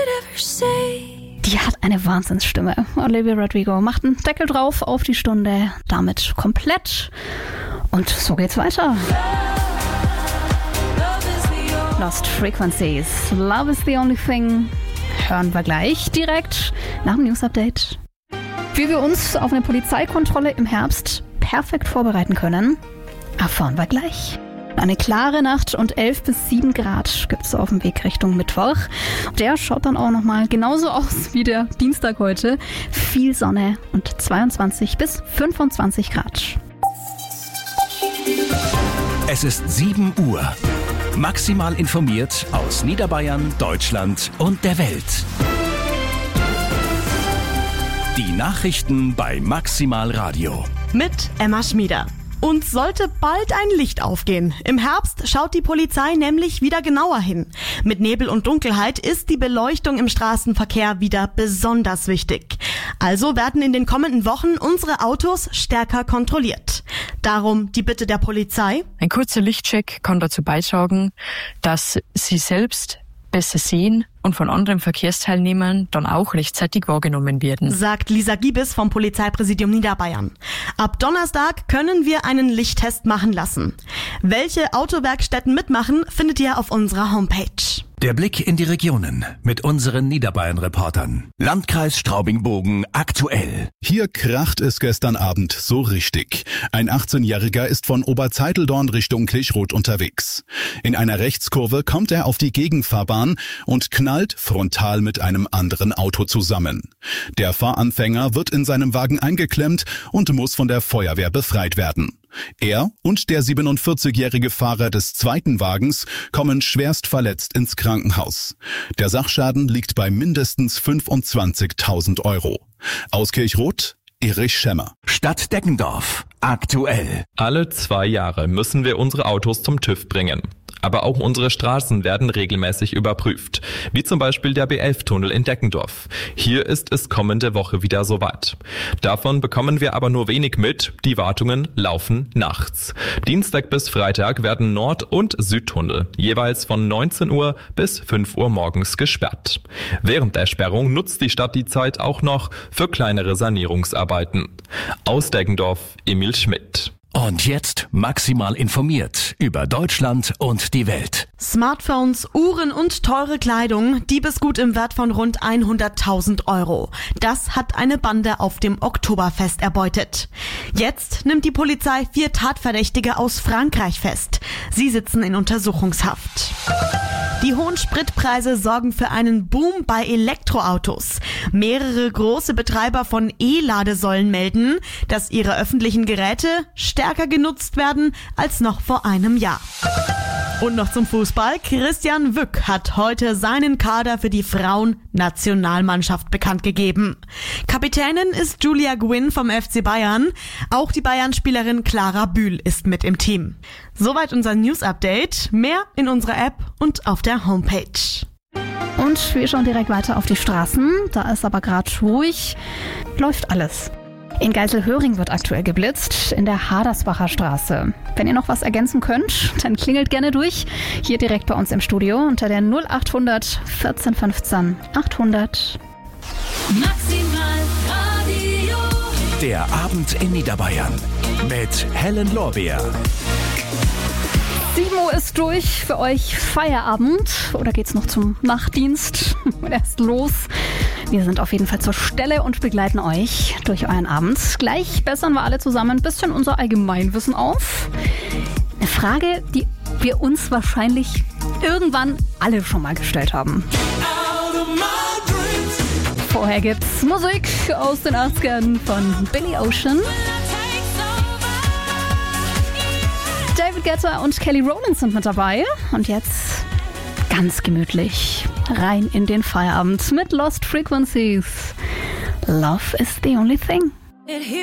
Die hat eine Wahnsinnsstimme. Olivia Rodrigo macht einen Deckel drauf auf die Stunde, damit komplett. Und so geht's weiter. Lost Frequencies, Love is the Only Thing. Hören wir gleich direkt nach dem News-Update. Wie wir uns auf eine Polizeikontrolle im Herbst perfekt vorbereiten können, erfahren wir gleich. Eine klare Nacht und 11 bis 7 Grad gibt es auf dem Weg Richtung Mittwoch. Der schaut dann auch nochmal genauso aus wie der Dienstag heute. Viel Sonne und 22 bis 25 Grad. Es ist 7 Uhr. Maximal informiert aus Niederbayern, Deutschland und der Welt. Die Nachrichten bei Maximal Radio. Mit Emma Schmieder. Uns sollte bald ein Licht aufgehen. Im Herbst schaut die Polizei nämlich wieder genauer hin. Mit Nebel und Dunkelheit ist die Beleuchtung im Straßenverkehr wieder besonders wichtig. Also werden in den kommenden Wochen unsere Autos stärker kontrolliert. Darum die Bitte der Polizei. Ein kurzer Lichtcheck kann dazu beitragen, dass Sie selbst besser sehen und von anderen Verkehrsteilnehmern dann auch rechtzeitig wahrgenommen werden, sagt Lisa Giebes vom Polizeipräsidium Niederbayern. Ab Donnerstag können wir einen Lichttest machen lassen. Welche Autowerkstätten mitmachen, findet ihr auf unserer Homepage. Der Blick in die Regionen mit unseren Niederbayern-Reportern. Landkreis Straubing-Bogen aktuell. Hier kracht es gestern Abend so richtig. Ein 18-Jähriger ist von Oberzeiteldorn Richtung Klischroth unterwegs. In einer Rechtskurve kommt er auf die Gegenfahrbahn und knallt frontal mit einem anderen Auto zusammen. Der Fahranfänger wird in seinem Wagen eingeklemmt und muss von der Feuerwehr befreit werden. Er und der 47-jährige Fahrer des zweiten Wagens kommen schwerst verletzt ins Krankenhaus. Der Sachschaden liegt bei mindestens 25.000 €. Aus Kirchroth, Erich Schemmer. Stadt Deggendorf aktuell. Alle 2 Jahre müssen wir unsere Autos zum TÜV bringen. Aber auch unsere Straßen werden regelmäßig überprüft, wie zum Beispiel der B11-Tunnel in Deggendorf. Hier ist es kommende Woche wieder soweit. Davon bekommen wir aber nur wenig mit, die Wartungen laufen nachts. Dienstag bis Freitag werden Nord- und Südtunnel jeweils von 19 Uhr bis 5 Uhr morgens gesperrt. Während der Sperrung nutzt die Stadt die Zeit auch noch für kleinere Sanierungsarbeiten. Aus Deggendorf, Emil Schmidt. Und jetzt maximal informiert über Deutschland und die Welt. Smartphones, Uhren und teure Kleidung, Diebesgut im Wert von rund 100.000 €. Das hat eine Bande auf dem Oktoberfest erbeutet. Jetzt nimmt die Polizei 4 Tatverdächtige aus Frankreich fest. Sie sitzen in Untersuchungshaft. Die hohen Spritpreise sorgen für einen Boom bei Elektroautos. Mehrere große Betreiber von E-Ladesäulen melden, dass ihre öffentlichen Geräte stärker genutzt werden als noch vor einem Jahr. Und noch zum Fußball. Christian Wück hat heute seinen Kader für die Frauen-Nationalmannschaft bekannt gegeben. Kapitänin ist Julia Gwynn vom FC Bayern. Auch die Bayern-Spielerin Clara Bühl ist mit im Team. Soweit unser News-Update. Mehr in unserer App und auf der Homepage. Und wir schauen direkt weiter auf die Straßen. Da ist aber gerade ruhig. Läuft alles. In Geiselhöring wird aktuell geblitzt, in der Hadersbacher Straße. Wenn ihr noch was ergänzen könnt, dann klingelt gerne durch. Hier direkt bei uns im Studio unter der 0800 14 15 800. Maximal Radio. Der Abend in Niederbayern mit Helen Lorbeer. 7 Uhr ist durch, für euch Feierabend oder geht's noch zum Nachtdienst? Erst los. Wir sind auf jeden Fall zur Stelle und begleiten euch durch euren Abend. Gleich bessern wir alle zusammen ein bisschen unser Allgemeinwissen auf. Eine Frage, die wir uns wahrscheinlich irgendwann alle schon mal gestellt haben. Vorher gibt's Musik aus den 80ern von Billy Ocean. David Guetta und Kelly Rowland sind mit dabei. Und jetzt ganz gemütlich rein in den Feierabend mit Lost Frequencies. Love is the only thing.